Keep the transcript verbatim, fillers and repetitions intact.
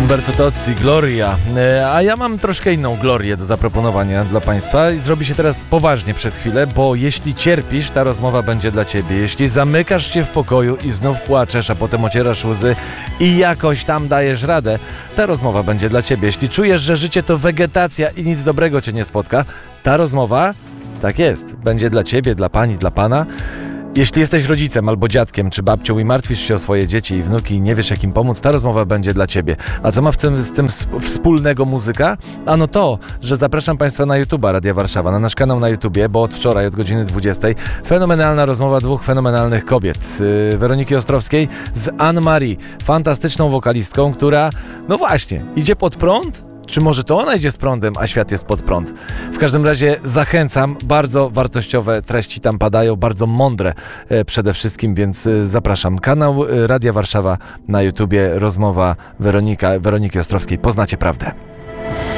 Umberto Tozzi, Gloria. A ja mam troszkę inną glorię do zaproponowania dla Państwa i zrobi się teraz poważnie przez chwilę, bo jeśli cierpisz, ta rozmowa będzie dla Ciebie. Jeśli zamykasz się w pokoju i znów płaczesz, a potem ocierasz łzy i jakoś tam dajesz radę, ta rozmowa będzie dla Ciebie. Jeśli czujesz, że życie to wegetacja i nic dobrego Cię nie spotka, ta rozmowa, tak jest, będzie dla Ciebie, dla Pani, dla Pana. Jeśli jesteś rodzicem albo dziadkiem czy babcią i martwisz się o swoje dzieci i wnuki i nie wiesz, jak im pomóc, ta rozmowa będzie dla Ciebie. A co ma w tym, z tym wspólnego muzyka? Ano to, że zapraszam Państwa na YouTube'a Radia Warszawa, na nasz kanał na YouTubie, bo od wczoraj, od godziny dwudziestej, fenomenalna rozmowa dwóch fenomenalnych kobiet. Yy, Weroniki Ostrowskiej z Anne-Marie, fantastyczną wokalistką, która, no właśnie, idzie pod prąd? Czy może to ona idzie z prądem, a świat jest pod prąd? W każdym razie zachęcam, bardzo wartościowe treści tam padają, bardzo mądre e, przede wszystkim, więc e, zapraszam. Kanał e, Radia Warszawa na YouTubie, rozmowa Weronika, Weroniki Ostrowskiej. Poznacie prawdę.